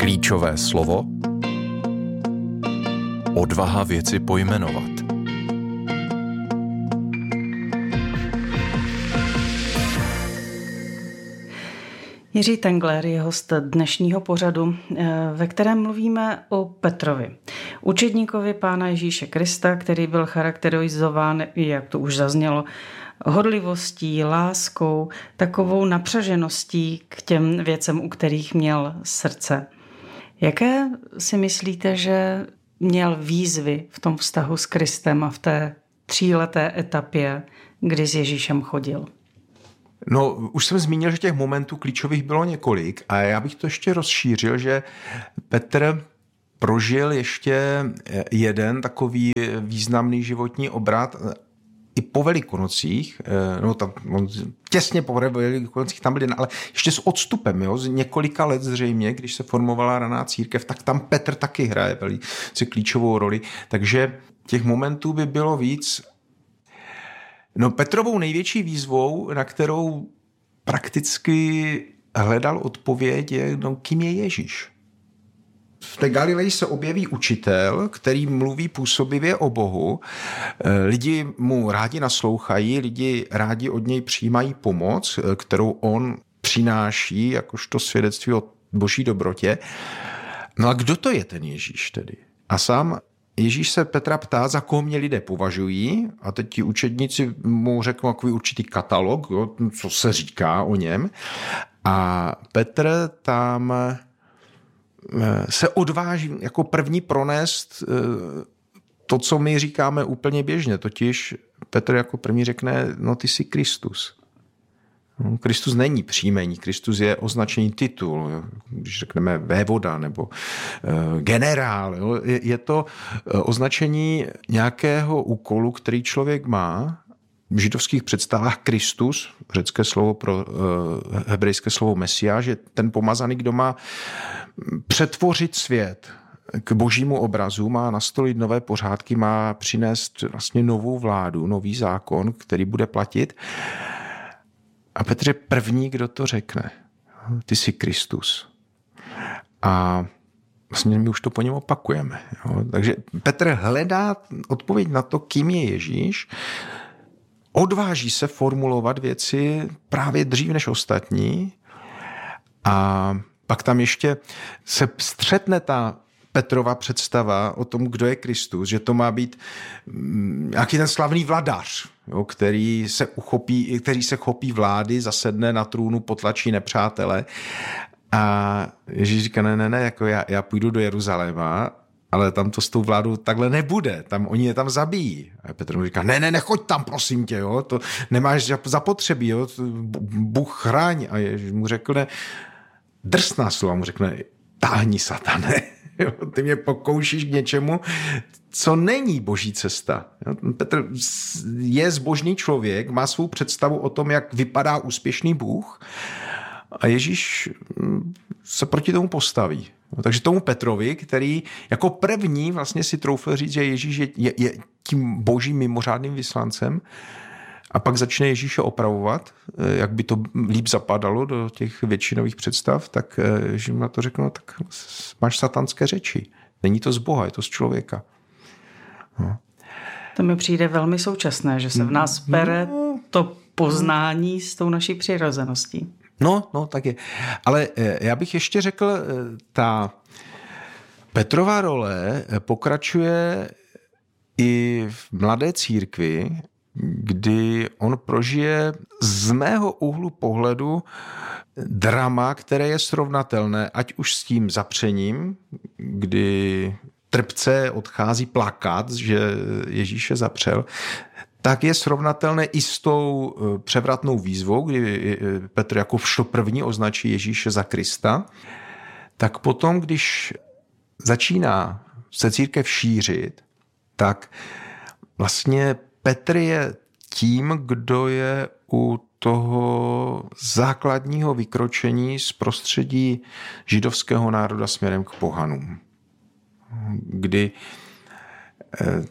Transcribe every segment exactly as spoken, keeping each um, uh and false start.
Klíčové slovo. Odvaha věci pojmenovat. Jiří Tengler je host dnešního pořadu, ve kterém mluvíme o Petrovi, učedníkovi Pána Ježíše Krista, který byl charakterizován, jak to už zaznělo, horlivostí, láskou, takovou napřažeností k těm věcem, u kterých měl srdce. Jaké si myslíte, že měl výzvy v tom vztahu s Kristem a v té tříleté etapě, kdy s Ježíšem chodil? No, už jsem zmínil, že těch momentů klíčových bylo několik a já bych to ještě rozšířil, že Petr prožil ještě jeden takový významný životní obrat i po Velikonocích, no tam on těsně po Velikonocích tam byl, ale ještě s odstupem, jo, z několika let zřejmě, když se formovala raná církev, tak tam Petr taky hraje velice klíčovou roli, takže těch momentů by bylo víc. No, Petrovou největší výzvou, na kterou prakticky hledal odpověď, je, no, kým je Ježíš. V té Galileji se objeví učitel, který mluví působivě o Bohu. Lidi mu rádi naslouchají, lidi rádi od něj přijímají pomoc, kterou on přináší jakožto svědectví o boží dobrotě. No a kdo to je ten Ježíš tedy? A sám Ježíš se Petra ptá, za koho mě lidé považují, a teď ti učedníci mu řeknou takový určitý katalog, jo, co se říká o něm. A Petr tam se odváží jako první pronést to, co my říkáme úplně běžně, totiž Petr jako první řekne, no ty jsi Kristus. Kristus není příjmení, Kristus je označení titul, když řekneme vévoda nebo generál. Jo. Je to označení nějakého úkolu, který člověk má. V židovských představách Kristus, řecké slovo pro hebrejské slovo Mesiáš, je ten pomazaný, kdo má přetvořit svět k božímu obrazu, má nastolit nové pořádky, má přinést vlastně novou vládu, nový zákon, který bude platit. A Petr je první, kdo to řekne. Ty jsi Kristus. A vlastně my už to po něm opakujeme. Jo? Takže Petr hledá odpověď na to, kým je Ježíš, odváží se formulovat věci právě dřív než ostatní a pak tam ještě se střetne ta Petrova představa o tom, kdo je Kristus, že to má být nějaký ten slavný vladař, jo, který se uchopí, který se chopí vlády, zasedne na trůnu, potlačí nepřátele. A Ježíš říká, ne, ne, ne, jako já, já půjdu do Jeruzaléma, ale tam to s tou vládou takhle nebude, tam oni je tam zabijí. A Petr mu říká, ne, ne, nechoď tam, prosím tě, jo, to nemáš zapotřebí, jo, Bůh chráň. A Ježíš mu řekne, drsná slova mu řekne, táhni, satane. Ty mě pokoušíš k něčemu, co není boží cesta. Petr je zbožný člověk, má svou představu o tom, jak vypadá úspěšný Bůh a Ježíš se proti tomu postaví. Takže tomu Petrovi, který jako první vlastně si troufl říct, že Ježíš je, je, je tím božím mimořádným vyslancem, a pak začne Ježíše opravovat, jak by to líp zapadalo do těch většinových představ, tak Ježíš na to řekl, no tak máš satanské řeči. Není to z Boha, je to z člověka. No. To mi přijde velmi současné, že se v nás bere to poznání s tou naší přirozeností. No, no, tak je. Ale já bych ještě řekl, ta Petrova role pokračuje i v mladé církvi, kdy on prožije z mého úhlu pohledu drama, které je srovnatelné, ať už s tím zapřením, kdy trpce odchází plakat, že Ježíše zapřel, tak je srovnatelné i s tou převratnou výzvou, kdy Petr jako první označí Ježíše za Krista. Tak potom, když začíná se církev šířit, tak vlastně Petr je tím, kdo je u toho základního vykročení z prostředí židovského národa směrem k pohanům. Kdy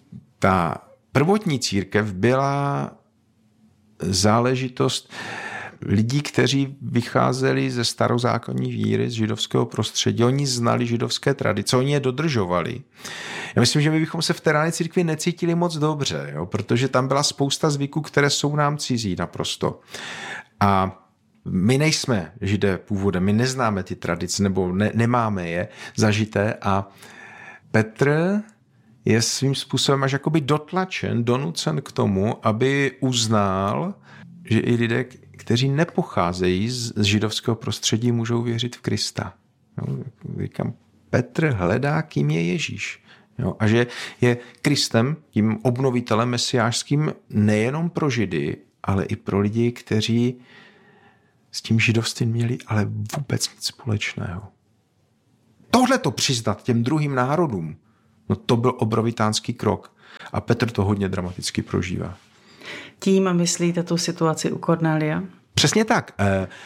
ta prvotní církev byla záležitost lidí, kteří vycházeli ze starozákonní víry, z židovského prostředí. Oni znali židovské tradice, oni je dodržovali. Já myslím, že my bychom se v té rané církvi necítili moc dobře, jo? Protože tam byla spousta zvyků, které jsou nám cizí naprosto. A my nejsme židé původem, my neznáme ty tradice, nebo ne, nemáme je zažité a Petr je svým způsobem až jakoby dotlačen, donucen k tomu, aby uznal, že i lidé, kteří nepocházejí z židovského prostředí, můžou věřit v Krista. Jo, říkám, Petr hledá, kým je Ježíš. Jo, a že je Kristem, tím obnovitelem mesiářským, nejenom pro Židy, ale i pro lidi, kteří s tím židovstvím měli ale vůbec nic společného. Tohle to přiznat těm druhým národům, no to byl obrovitánský krok. A Petr to hodně dramaticky prožívá. Tím myslíte tu situaci u Kornélia? Přesně tak.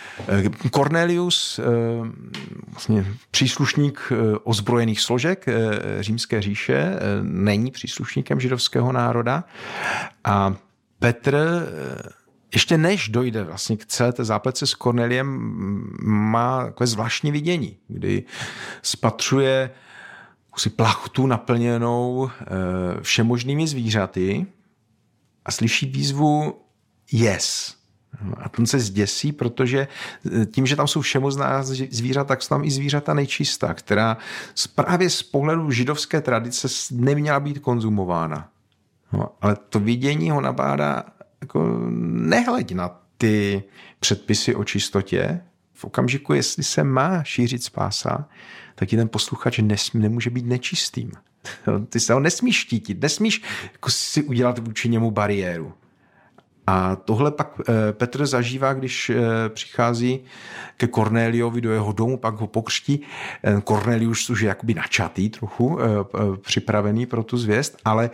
Cornelius, vlastně příslušník ozbrojených složek římské říše, není příslušníkem židovského národa. A Petr, ještě než dojde vlastně k celé té zápletce s Korneliem, má takové zvláštní vidění, kdy spatřuje si plachtu naplněnou všemožnými zvířaty a slyší výzvu yes. A ten se zděsí, protože tím, že tam jsou všemocná zvířata, tak jsou tam i zvířata nečistá, která právě z pohledu židovské tradice neměla být konzumována. No, ale to vidění ho nabádá jako nehleď na ty předpisy o čistotě. V okamžiku, jestli se má šířit spása, tak i ten posluchač nesmí, nemůže být nečistým. Ty se ho nesmíš štítit, nesmíš jako si udělat vůči němu bariéru. A tohle pak Petr zažívá, když přichází ke Kornéliovi do jeho domu, pak ho pokřtí. Kornélius už je jakoby načatý trochu, připravený pro tu zvěst, ale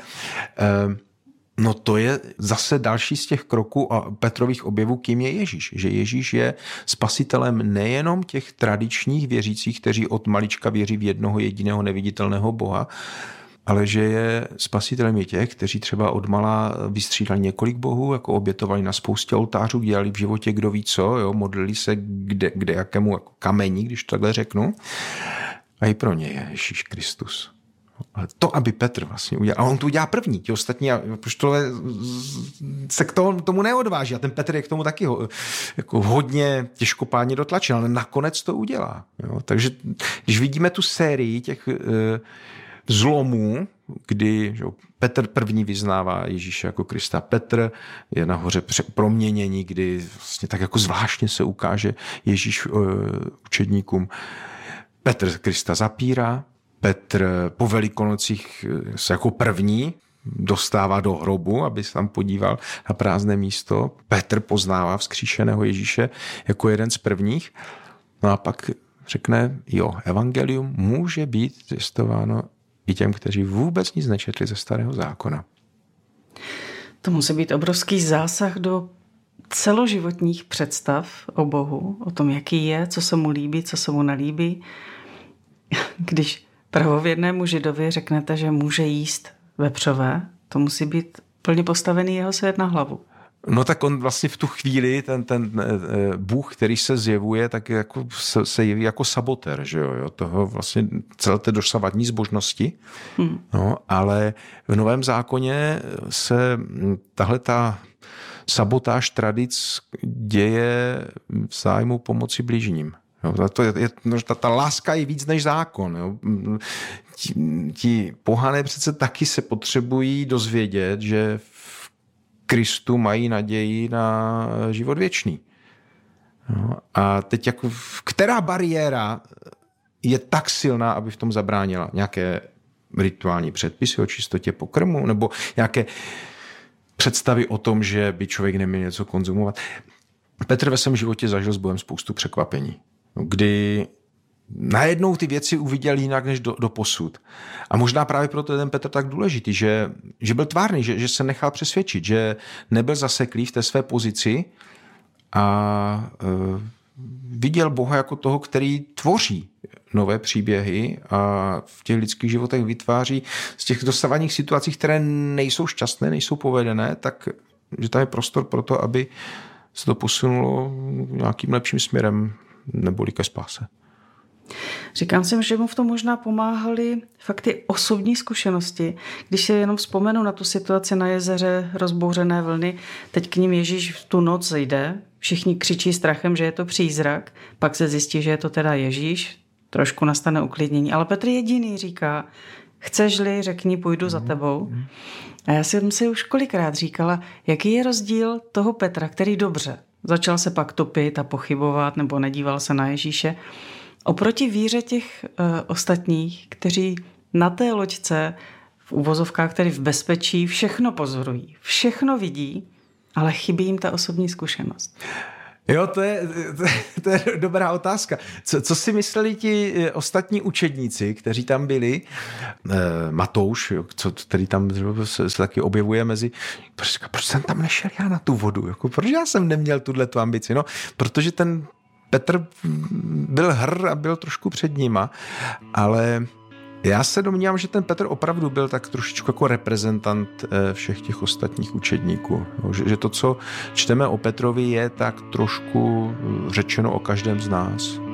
no to je zase další z těch kroků a Petrových objevů, kým je Ježíš. Že Ježíš je spasitelem nejenom těch tradičních věřících, kteří od malička věří v jednoho jediného neviditelného Boha, ale že je spasitelem i těch, kteří třeba odmala vystřídali několik bohů, jako obětovali na spoustě oltářů, dělali v životě kdo ví co, jo, modlili se kde, kde jakému jako kamení, když to takhle řeknu. A i pro ně je Ježíš Kristus. Ale to, aby Petr vlastně udělal, a on to udělá první, ti ostatní apoštolové se k tomu, tomu neodváží a ten Petr je k tomu taky ho, jako hodně těžkopádně dotlačen, ale nakonec to udělá. Jo? Takže když vidíme tu sérii těch e, zlomů, kdy že, Petr první vyznává Ježíše jako Krista, Petr je nahoře proměnění, kdy vlastně tak jako zvláštně se ukáže Ježíš e, učedníkům. Petr Krista zapírá, Petr po Velikonocích se jako první dostává do hrobu, aby se tam podíval na prázdné místo. Petr poznává vzkříšeného Ježíše jako jeden z prvních. No a pak řekne, jo, evangelium může být zjistováno i těm, kteří vůbec nic nečetli ze Starého zákona. To musí být obrovský zásah do celoživotních představ o Bohu, o tom, jaký je, co se mu líbí, co se mu nelíbí. Když pravověrnému Židovi řeknete, že může jíst vepřové, to musí být plně postavený jeho svět na hlavu. No tak on vlastně v tu chvíli, ten, ten Bůh, který se zjevuje, tak jako se, se jeví jako sabotér, že jo, toho vlastně celé té dosavadní zbožnosti. Hmm. No, ale v Novém zákoně se tahle ta sabotáž tradic děje v zájmu pomoci bližním. Jo, to je, je, ta, ta láska je víc než zákon. Jo. Ti, ti pohané přece taky se potřebují dozvědět, že v Kristu mají naději na život věčný. Jo. A teď jako, která bariéra je tak silná, aby v tom zabránila? Nějaké rituální předpisy o čistotě pokrmu? Nebo nějaké představy o tom, že by člověk neměl něco konzumovat? Petr ve svém životě zažil s Bohem spoustu překvapení, kdy najednou ty věci uviděl jinak než do, do posud. A možná právě proto je ten Petr tak důležitý, že, že byl tvárný, že, že se nechal přesvědčit, že nebyl zaseklý v té své pozici a e, viděl Boha jako toho, který tvoří nové příběhy a v těch lidských životech vytváří z těch dosavadních situací, které nejsou šťastné, nejsou povedené, tak že tam je prostor pro to, aby se to posunulo nějakým lepším směrem neboli ke spáse. Říkám si, že mu v tom možná pomáhaly fakt ty osobní zkušenosti. Když se jenom vzpomenu na tu situaci na jezeře, rozbouřené vlny, teď k ním Ježíš v tu noc jde, všichni křičí strachem, že je to přízrak, pak se zjistí, že je to teda Ježíš, trošku nastane uklidnění. Ale Petr jediný říká, chceš-li, řekni, půjdu za tebou. A já jsem si už kolikrát říkala, jaký je rozdíl toho Petra, který dobře, začal se pak topit a pochybovat, nebo nedíval se na Ježíše, oproti víře těch uh, ostatních, kteří na té loďce v uvozovkách, tedy v bezpečí, všechno pozorují, všechno vidí, ale chybí jim ta osobní zkušenost. Jo, to je, to, je, to je dobrá otázka. Co, co si mysleli ti ostatní učedníci, kteří tam byli? E, Matouš, co, který tam se, se taky objevuje mezi... Proč, proč jsem tam nešel já na tu vodu? Jako, proč já jsem neměl tuhletu ambici? No, protože ten Petr byl hr a byl trošku před nima, ale já se domnívám, že ten Petr opravdu byl tak trošičku jako reprezentant všech těch ostatních učedníků. Že, že to, co čteme o Petrovi, je tak trošku řečeno o každém z nás.